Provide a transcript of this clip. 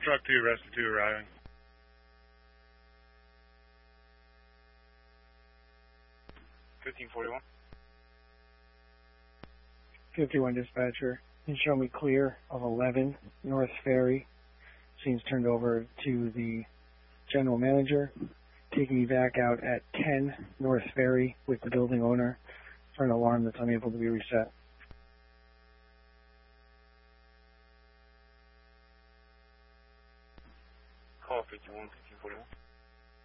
Truck 2, rest of 2 arriving. $1541. 51 dispatcher, can you show me clear of 11 North Ferry. Scene's turned over to the general manager, taking me back out at 10 North Ferry with the building owner for an alarm that's unable to be reset. Call 51, 1541.